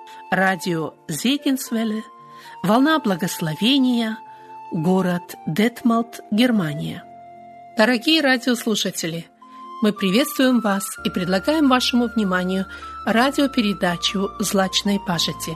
Радио Зегенсвелле, Волна Благословения, город Детмалт, Германия. Дорогие радиослушатели, мы приветствуем вас и предлагаем вашему вниманию радиопередачу «Злачной пажити».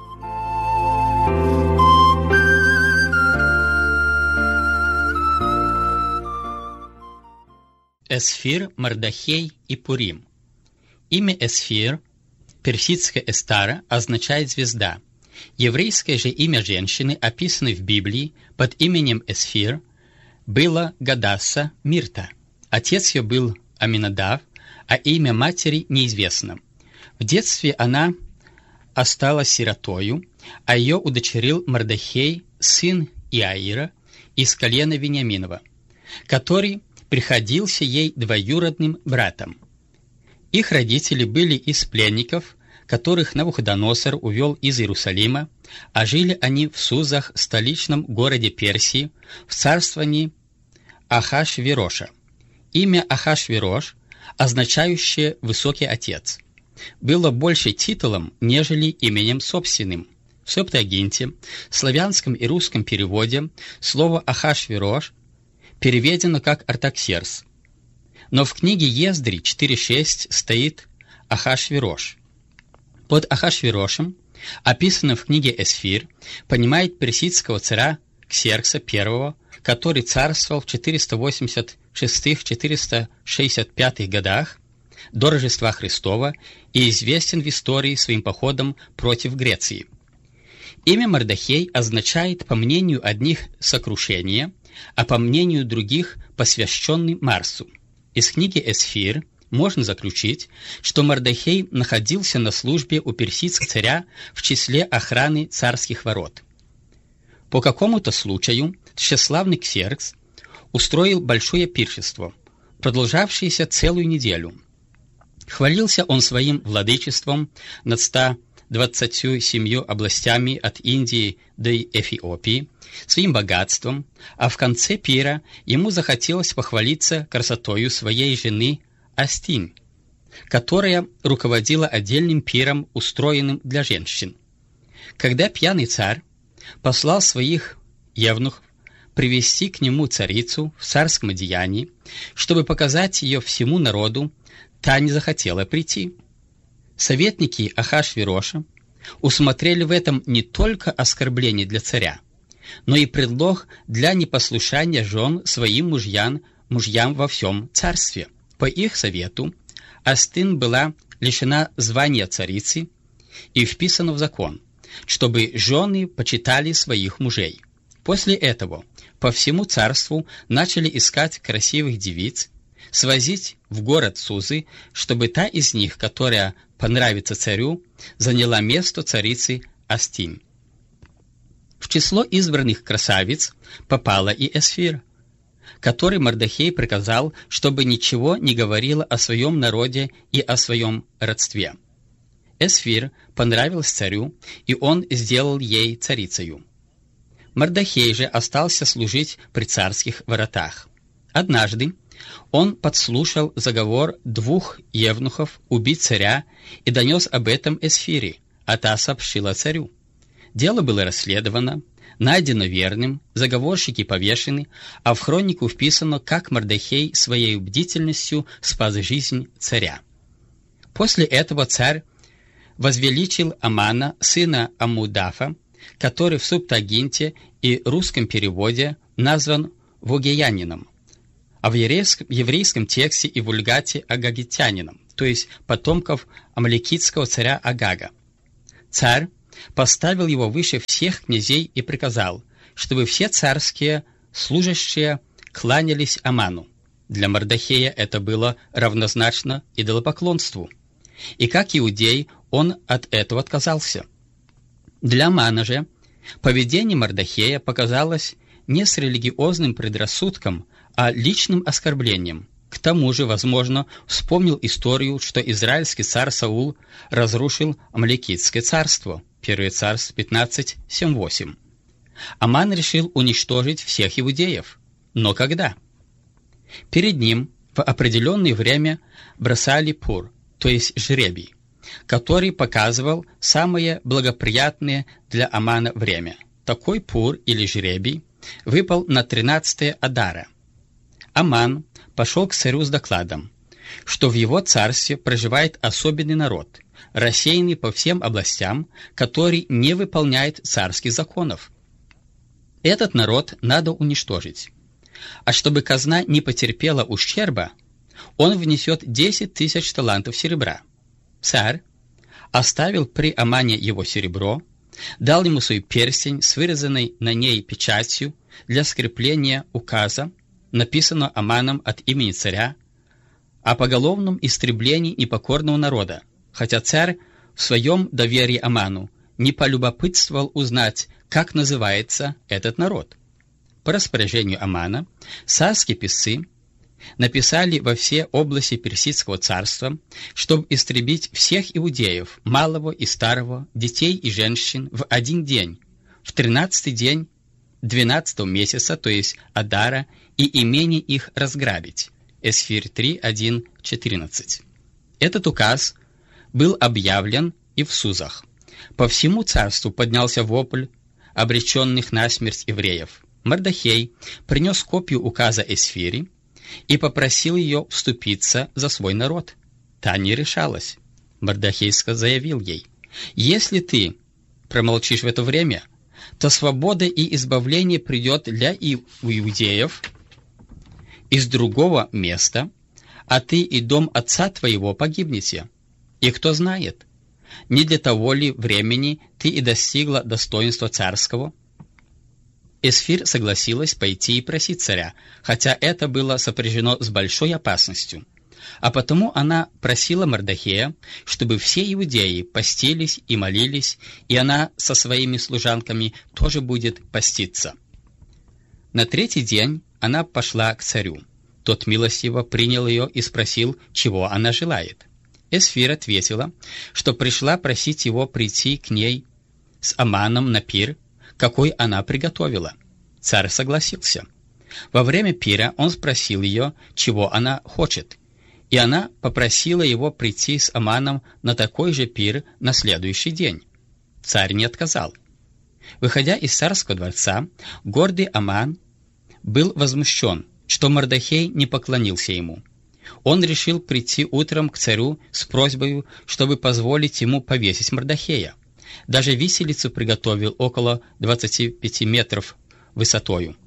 Эсфир, Мардахей и Пурим. Имя Эсфир, персидское Эстара, означает «звезда». Еврейское же имя женщины, описанное в Библии под именем Эсфир, было Гадасса Мирта. Отец ее был Аминадав, а имя матери неизвестно. В детстве она осталась сиротою, а ее удочерил Мардахей, сын Иаира, из колена Вениаминова, который приходился ей двоюродным братом. Их родители были из пленников, которых Навуходоносор увел из Иерусалима, а жили они в Сузах, столичном городе Персии, в царствовании Ахашвероша. Имя Ахашверош, означающее «высокий отец», было больше титулом, нежели именем собственным. В Септуагинте, славянском и русском переводе, слово Ахашверош переведено как Артаксеркс, но в книге Ездри 4.6 стоит Ахашверош. Под Ахашверошем, описанным в книге Эсфир, понимает персидского царя Ксеркса I, который царствовал в 486-465 годах до Рождества Христова и известен в истории своим походом против Греции. Имя Мардахей означает, по мнению одних, сокрушение, а по мнению других, посвященный Марсу. Из книги Эсфир можно заключить, что Мардахей находился на службе у персидского царя в числе охраны царских ворот. По какому-то случаю тщеславный Ксеркс устроил большое пиршество, продолжавшееся целую неделю. Хвалился он своим владычеством над 127 областями от Индии до Эфиопии, своим богатством, а в конце пира ему захотелось похвалиться красотою своей жены Астин, которая руководила отдельным пиром, устроенным для женщин. Когда пьяный царь послал своих евнухов привести к нему царицу в царском одеянии, чтобы показать ее всему народу, та не захотела прийти. Советники Ахашвероша усмотрели в этом не только оскорбление для царя, но и предлог для непослушания жен своим мужьям во всем царстве. По их совету Астин была лишена звания царицы и вписана в закон, чтобы жены почитали своих мужей. После этого по всему царству начали искать красивых девиц, свозить в город Сузы, чтобы та из них, которая понравится царю, заняла место царицы Астин. В число избранных красавиц попала и Эсфир, который Мардахей приказал, чтобы ничего не говорила о своем народе и о своем родстве. Эсфир понравилась царю, и он сделал ей царицею. Мардахей же остался служить при царских воротах. Однажды он подслушал заговор 2 евнухов убить царя и донес об этом Эсфире, а та сообщила царю. Дело было расследовано, найдено верным, заговорщики повешены, а в хронику вписано, как Мардахей своей бдительностью спас жизнь царя. После этого царь возвеличил Амана, сына Амудафа, который в Септуагинте и русском переводе назван Вогеянином, а в еврейском тексте и вульгате Агагитянином, то есть потомков амалекитского царя Агага. Царь поставил его выше всех князей и приказал, чтобы все царские служащие кланялись Аману. Для Мардахея это было равнозначно идолопоклонству. И как иудей он от этого отказался. Для Амана же поведение Мардахея показалось не с религиозным предрассудком, а личным оскорблением. К тому же, возможно, вспомнил историю, что израильский царь Саул разрушил Амалекитское царство. 1 Царств 15:7-8. Аман решил уничтожить всех иудеев. Но когда? Перед ним в определенное время бросали пур, то есть жребий. который показывал самое благоприятное для Амана время. Такой пур или жребий выпал на 13-е Адара. Аман пошел к царю с докладом, что в его царстве проживает особенный народ, рассеянный по всем областям, который не выполняет царских законов. Этот народ надо уничтожить. А чтобы казна не потерпела ущерба, он внесет 10 тысяч талантов серебра. Царь оставил при Амане его серебро, дал ему свой перстень с вырезанной на ней печатью для скрепления указа, написанного Аманом от имени царя, о поголовном истреблении непокорного народа, хотя царь в своем доверии Аману не полюбопытствовал узнать, как называется этот народ. По распоряжению Амана царские писцы написали во все области Персидского царства, чтобы истребить всех иудеев, малого и старого, детей и женщин в один день, в 13-й день 12-го месяца, то есть Адара, и имение их разграбить. Эсфирь 3, 1, 14. Этот указ был объявлен и в Сузах. По всему царству поднялся вопль обреченных на смерть евреев. Мордохей принес копию указа Эсфири и попросил ее вступиться за свой народ. Та не решалась. Мордохей заявил ей: «Если ты промолчишь в это время, то свобода и избавление придет для иудеев из другого места, а ты и дом отца твоего погибнете. И кто знает, не для того ли времени ты и достигла достоинства царского?» Эсфирь согласилась пойти и просить царя, хотя это было сопряжено с большой опасностью. А потому она просила Мордохея, чтобы все иудеи постились и молились, и она со своими служанками тоже будет поститься. На 3-й день она пошла к царю. Тот милостиво принял ее и спросил, чего она желает. Эсфирь ответила, что пришла просить его прийти к ней с Аманом на пир, какой она приготовила. Царь согласился. Во время пира он спросил ее, чего она хочет, и она попросила его прийти с Аманом на такой же пир на следующий день. Царь не отказал. Выходя из царского дворца, гордый Аман был возмущен, что Мордохей не поклонился ему. Он решил прийти утром к царю с просьбой, чтобы позволить ему повесить Мордохея. Даже виселицу приготовил около 25 метров высотою.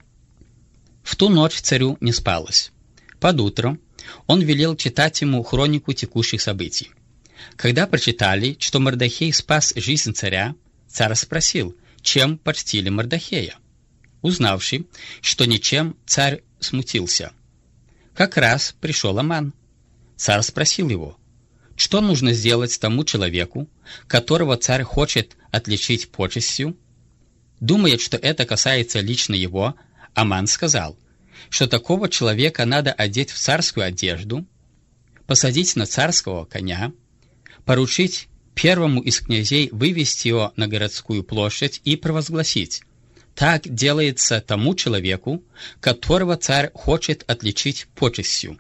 В ту ночь царю не спалось. Под утро он велел читать ему хронику текущих событий. Когда прочитали, что Мордохей спас жизнь царя, царь спросил, чем почтили Мордохея. Узнавший, что ничем, царь смутился. Как раз пришел Аман. Царь спросил его, что нужно сделать тому человеку, которого царь хочет отличить почестью. Думая, что это касается лично его, Аман сказал, что такого человека надо одеть в царскую одежду, посадить на царского коня, поручить первому из князей вывести его на городскую площадь и провозгласить: «Так делается тому человеку, которого царь хочет отличить почестью».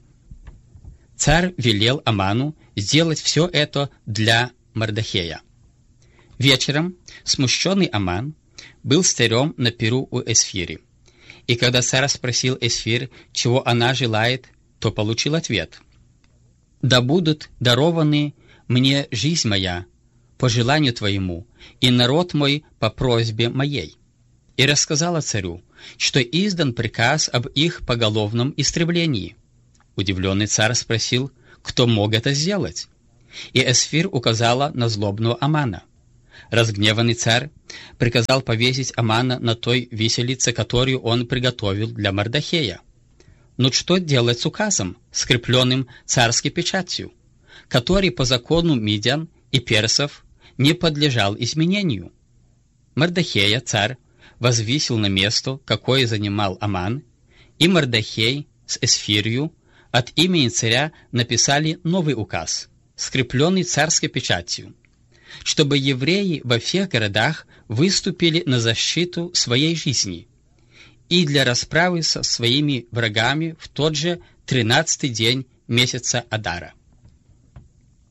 Царь велел Аману сделать все это для Мордохея. Вечером смущенный Аман был с царем на пиру у Эсфири. И когда царь спросил Эсфирь, чего она желает, то получил ответ: «Да будут дарованы мне жизнь моя по желанию твоему, и народ мой по просьбе моей». И рассказала царю, что издан приказ об их поголовном истреблении. Удивленный царь спросил, кто мог это сделать. И Эсфирь указала на злобного Амана. Разгневанный царь приказал повесить Амана на той виселице, которую он приготовил для Мордохея. Но что делать с указом, скрепленным царской печатью, который по закону мидян и персов не подлежал изменению? Мордохея царь возвысил на место, какое занимал Аман, и Мордохей с Эсфирью от имени царя написали новый указ, скрепленный царской печатью, чтобы евреи во всех городах выступили на защиту своей жизни и для расправы со своими врагами в тот же 13-й день месяца Адара.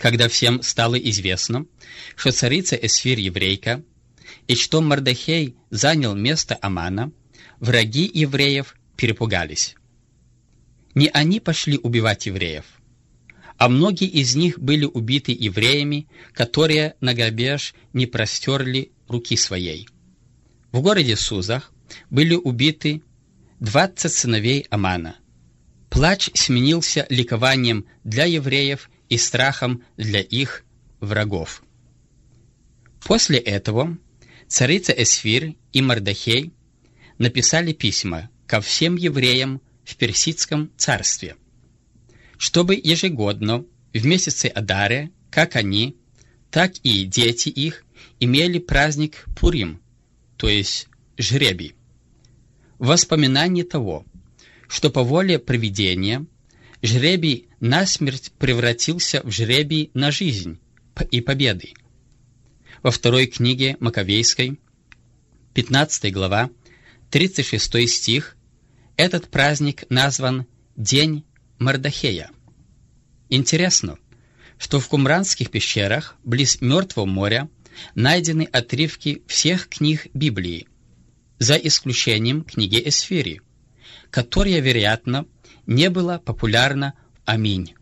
когда всем стало известно, что царица Эсфир еврейка, и что Мардахей занял место Амана, враги евреев перепугались. Не они пошли убивать евреев, а многие из них были убиты евреями, которые на грабеж не простерли руки своей. В городе Сузах были убиты 20 сыновей Амана. Плач сменился ликованием для евреев и страхом для их врагов. После этого царица Эсфир и Мардахей написали письма ко всем евреям в Персидском царстве, чтобы ежегодно в месяце Адаре, как они, так и дети их имели праздник Пурим, то есть жребий, в воспоминании того, что по воле провидения жребий насмерть превратился в жребий на жизнь и победы. Во второй книге Маковейской, 15 глава, 36 стих, этот праздник назван День Мардахея. Интересно, что в Кумранских пещерах близ Мертвого моря найдены отрывки всех книг Библии, за исключением книги Эсфири, которая, вероятно, не была популярна в Аминь.